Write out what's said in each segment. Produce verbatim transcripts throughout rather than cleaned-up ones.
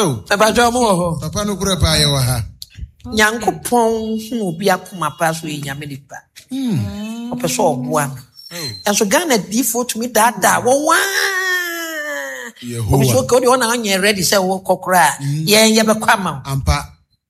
Oh. Papa Jomo. Papa no kura pa ye wa ha. Nyankopon hu obi akoma pa so e nyame nipa. Mm. Opeso oboa. And so Ghana default to me that that one wa. Obi so ko de ona anya ready say wo kokora. Ye ye be kwama. Ampa.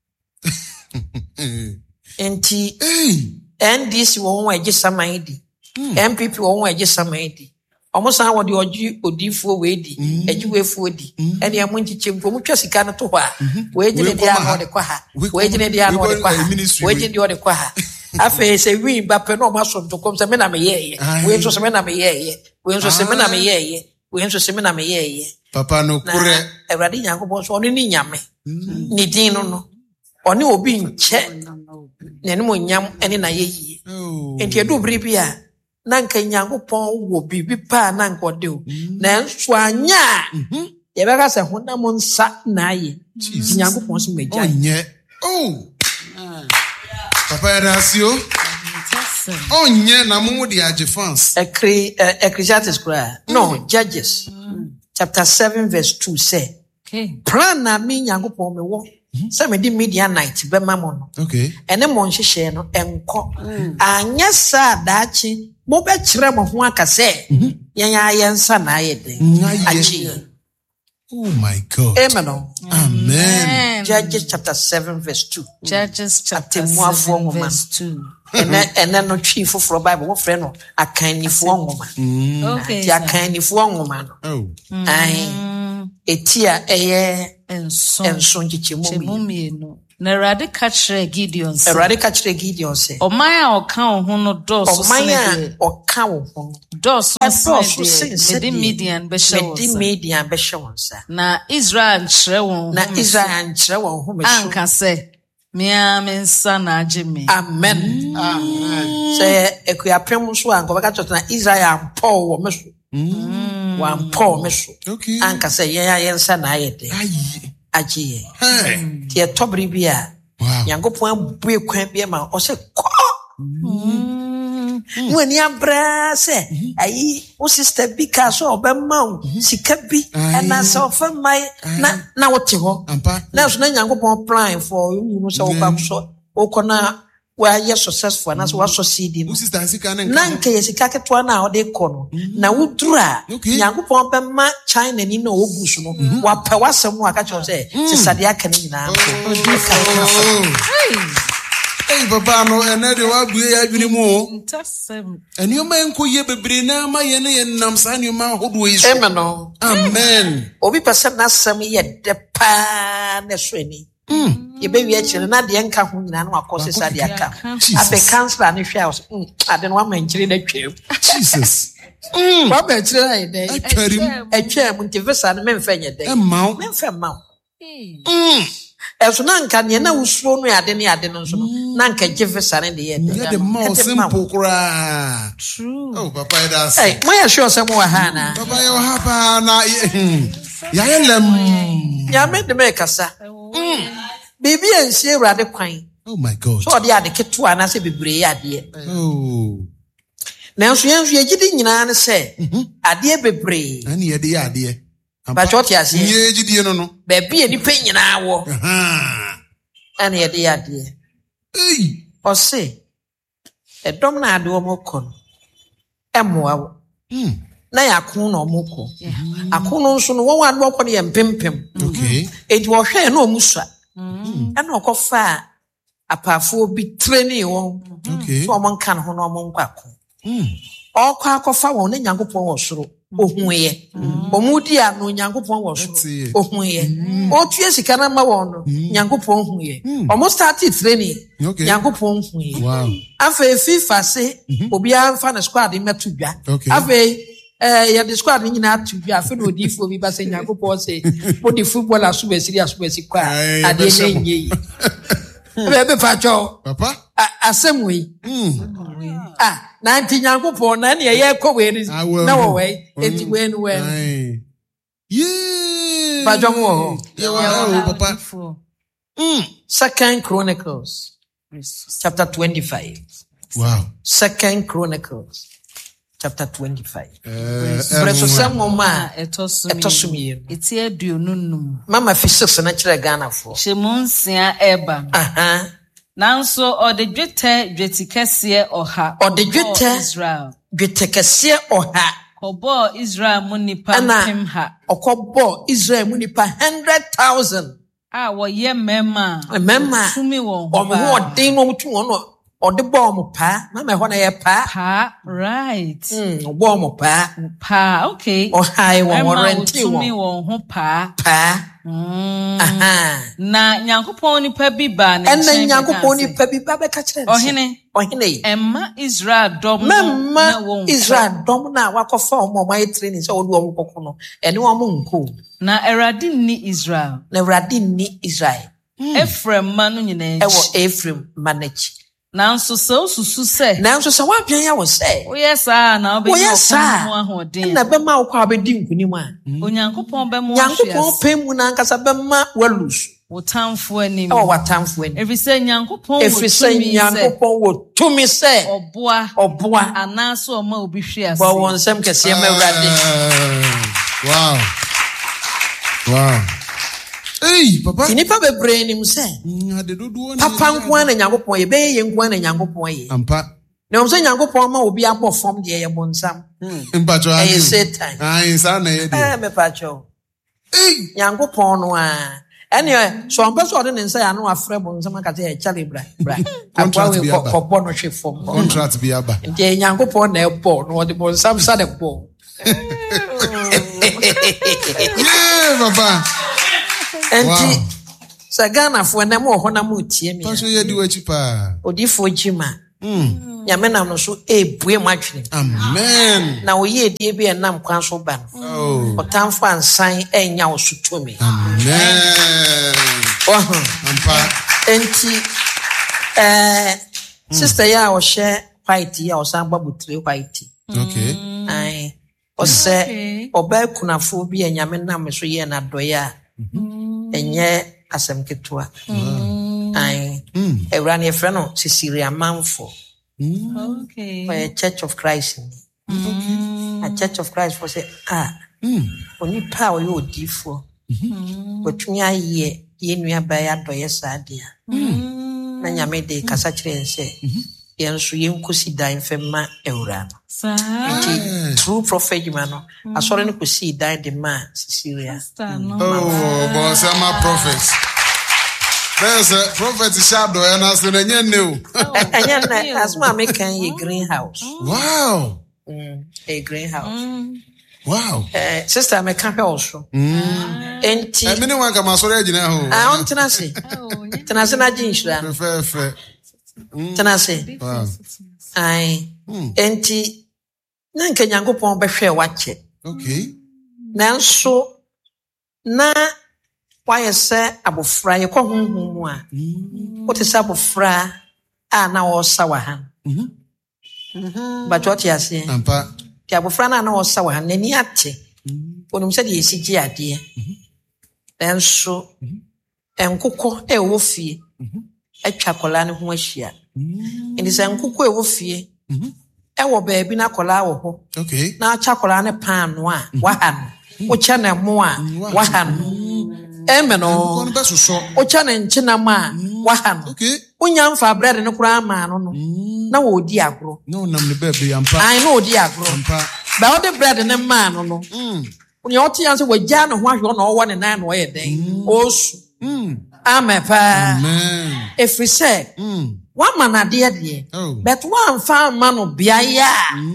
Enti N D C wo won agi saman di. M P P wo won agi saman di. Omo san wo de oji odifo we di. Agi we fo di. Ene am nchiche mpo mu twa sika no to ho a. We gine dia no de kwa ha. We gine dia no de kwa ha. We gine dia de kwa ha. Afa se wi Mbappe no ma so to kom se me na me ye ye. We so se me na me ye ye. We so se me na me ye ye. We so se me na me ye ye. Papa no kure. Ewrade Nyankopon so oni ni nyame. Ni din no no. Oni obi nche. Nene mo nyam ene na ye yi. Enti edu biri bia na nka Nyankopon wo bibi pa na nka ode o. Na nso anya. Ye beka se honam nsa na ye. Nyankopon so meja. Onye. Oh. Papa Erasio. Onye na mumu di agifans. Ekri Ecclesiastes kura. No, Judges. Chapter seven verse two say. Okay. Plan na mi Nyankopon me wo. Say me di media night be mamo no. Okay. Ene mo nhihye no enko. Anya sa daachi mo be kire mo ho aka se. Yen ya yensa na ayede. Achi. Oh my God. Amen. Amen. Judges chapter seven verse two. Judges chapter seven verse two. Ene ene no twi foforo Bible wo frɛ no akanifo ngoma. Okay. Ti akanifo ngoma no. Oh. Ai. Etia eye enso enso nchichemu mi no. Na Erade ka kire Gideon se. Erade ka kire Gideon se. Oman a oka wo ho no dɔɔso sene de. Oman a oka wo ho. Dɔɔso sene de. Medi Midian be hye wo. Medi Midian be hye wo nsa. Na Israel nkyerɛ wo. Na Israel nkyerɛ wo ho me so. Anka se mea me nsa na agye me. Amen. Amen. Se ekuapem so anka baka chota na Israel ampɔ wo me so. Mm. Wa ampɔ me so. Okay. Anka se yen ya yensa na ayede. Aye. Ajiye. Ti etobri bia. Wow. Nyankopon bue kwan bia ma o se ko. Mm. When ya bra se ayi o sister bi ka so obema o sika bi na se ofa mai na na wote ho. Na so na Nyankopon plan for you no se o kwa so o kona wa ye successful na so wa succeed no. O sister sika na na nke ye sika ketwa na o de kono na wudura Nyankopon be ma China ni na ogu so no wa pa wasem aka cho se se sade aka ni na ko Hey baba no ene de wa bue ya adwini mu ntasem enioma enko ye bebre na ma ye ne ye nam sa enioma hodo yi so. Amen. No. Amen. Obi person na sam ye de pa na so ni. Mm. Ye be wi akire na de nka ho nyina na akose sade aka. Abe cancer na hwe house. Mm. Ade no wa mankire na twem. Jesus. Mm. Wa mankire na ide. Atwarim. Atwem ntivesa na memfa nye de. Emma. Memfa ma. Mm. Eso na nka ne na usuro no ade ne ade no so no. Na nka givesa ne de ye de. Yeah, the more simple kra. True. Oh papa it does. Hey, my sure some wa ha na. Papa you hapa na ya yelem. Ya me de me kasa. Mm. Bibi ensie Erade kwan. Oh my God. So de ade keto ana se bebre ade. Oh. Na nso yenso ye gidi nyina ne se ade bebre. Ani ye de ade. Ba choti ase. Ye gidi no no. Ba bi eni pe nyina wo. Aha. Ani ye de ade. Hey. O se edom na ade o mokon. Emoa wo. Mm. Na yakun na omoko. Akun no nso no wo ade okọ ne empempem. Okay. Edi wo hwe na omusua. Mm. Ana okofa apafo bi training won. Okay. So omon kan ho na omon kwako. Mm. Okwa akofa won na Nyankopon wo soro. Ohuye. Omudi anu Nyankopon wo soro. Ohuye. Otue sika na ma won no Nyankopon huye. Omo start training. Nyankopon huye. Wow. Afa FIFA se obi anfa na squad metu dwa. Afa eh ya the squad nyina atu dwa afa no odifo bi ba se Nyankopon se body footballer so be serious so be sikwa ade na nyi. Bebe pacho. Papa? Asemwe. Mm. Ah, na anti Nyankopon na ne ye kɔ we ni. Na wo we, enti we no we. Yeah. Pacho mo. Yeah, papa. Mm. Second Chronicles chapter twenty-five. Wow. Second Chronicles chapter twenty-five. Eh, Breso Samoma etosumi eti aduonum Mama fi six na kire Ghana fo. Shemunsia eba. Aha. Nanso ode dwete dwetikese oha. Ode dwete Israel. Dwetekese oha. Kobo Israel munipa pemha. Okobo Israel munipa one hundred thousand. Ah, wo ye mema. Mema. Tumi wo. Omo ho den no mutu ono. Ode bo mo pa. Mama ho na ye pa. Pa, right. Mm, bo mo pa. Pa, okay. O hai wo warranty wo. Tumi wo ho pa. Pa. Mm. Aha. Na Nyankopon nipa bi ba na ene Nyankopon nipa bi ba be ka kire nse. Ohene. Ohene. Emma Israel dom na wo Israel dom na wakofa omo my training so wo wo kokko no. Ene wo mo nko. Na Eradi ni Israel. Na Eradi ni Israel. Ephraim manu nyina. Ewo Ephraim manage. Nanso so susu se. Nanso so wa pian ya wo se. O yes ah na obi mo ahoden. Na be ma wo kwa be di nkunim a. Onyankopon be mo ahwe. Nyankopon pem na nkasa be ma walus. Wo tamfo anim. E wo watamfo anim. Every say Nyankopon wo tumi se. Every say Nyankopon wo tumi se. Oboa. Oboa. Anaso o ma obi hwe ase. Bo won sem kese ma Awurade. Wow. Wow. Hey, papa. Inipa be brain him say. Papa nko na Nyankopon ye be ye nko na Nyankopon ye. Ampa. Na o say Nyankopon ma obi abọ form de ye bonsam. Mpacho ayi. Eh Satan. Ah, insa na ye de. Eh me pacho. Hey, Nyankopon no a. Anyway, so ampa so de nsa ya no afre bonsam aka say chale bra. Bra. Akwa we kokko no hwe form. Contract bi aba. Nti Nyankopon na e bo no de bonsam sa de bo. Yeah, papa. Enti sa Ghana fo na mo ho na mo tie mi. Pastor ye di wachi pa. Odifo jima. Mm. Nyame nam no so ebue matwene. Amen. Na oye die bi enam kwan so ba no. Oh. Otamfo ansan enya wo so tumi. Amen. Oh. Ampa. Enti eh sister ya wo hye white ya o san babutre white. Okay. Ai. O se oba kunafo bi enyame nam so ye na doya. Enye asem ketua. Ai. Ewrani efre no Cecilia Manfo. Okay. For a Church of Christ. Mm. A Church of Christ for say ah. Mm. Oni pa o yo difo. Mhm. Otumi aye ye nua ba ya doye sadia. Mm. Na nyame de kasa kire nse. Mhm. Ye nso ye nkosi dan fema ewra. Sa. True prophet man. Asore no kosi dan de ma Cecilia. Oh, boss am a prophet. There's a prophet shadow and as the new. And as my make a greenhouse. Wow. Mm, a greenhouse. Mm. Wow. Uh, sister, make a also. Mm. And I mean, one come sorry, now. I want to say, Tenasi na jinshra. Fair, fair. Tenasi. Wow. I enti nanke Nyankopon behwe wache. Okay. Nanso na why say abofra ye ko honhom mu a what is abofra a na wo sawa han mhm mhm ba joti ase ampa ti abofra na na wo sawa han nani ate onum se de yesigi ade enso enkoko e wo fie atwa kola ne ho ahia ndi se enkoko e wo fie e wo ba bi na kola wo ho okay na acha kola ne pan no a wa han wo cha na mo a wa han Emeno ocha na nchina ma waha no unya mfa bread ne kura ma no no na wo di agro no nam ne baby ampa ai no di agro ampa ba wo de bread ne ma no no mm unya oti yanse wagya ne ho ahwe no wo ne nan no ye den osu mm amepa amen if we say mm one man ade ade but one fa ma no bia ya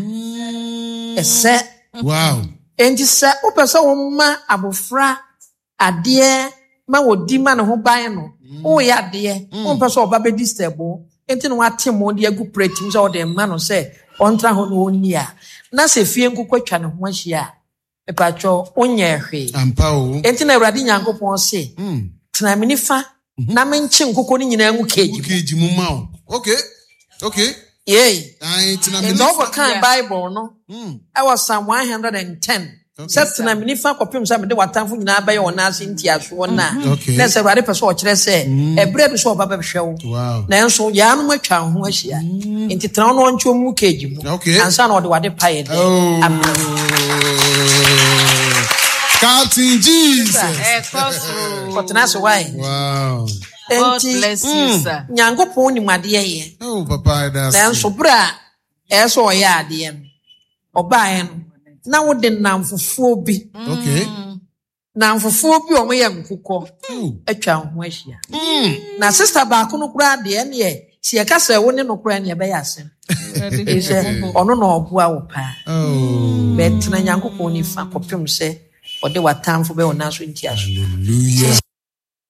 mm ese wow enti se opese wo ma abofra ade ma wodi ma ne ho ban no o ya ade o mpe so oba be disturb enti no atemo de agu pratim so de ma no se ontra ho no oni a na se fie nkokotwa ne ho ahia e pa cho onye hwe ampa o enti na Awurade Nyankopon se mm tena me nifa na me nchi nkoko ni nyina ngu keji keji mu ma o okay okay yey ai tena me nifa no kan Bible no mm I was Psalm one hundred ten Setna me nifa kopim sa me de watamfo nyina ba ye wona ase ntiaso na. Okay. Na se Awurade pese o kire se ebre bi so oba ba hwe wo. Wow. Na enso ya no matwa ho ahia. Enti tran no ncho mu keji mu. Okay. Ansa na o de wade paye de. Oh. Captain Jesus. Eh, crossroad. Kotena so why? Wow. God bless you, sir. Nyankopon ni made ye. Oh, Papa, that's Na enso bra e so o ya ade em. Oba ye no. Na wo de namfofo bi. okay. Namfofo bi o mo ye nkukọ. Atwa ho ahia. Na sister ba ko no kura de ne ye. Si e kasa wo ne no kura ne be ya asem. Ese ono na obua wo pa. Oh. Bet na Nyankopon ni fa kopem se ode watamfo be wona so ntiaso. Hallelujah.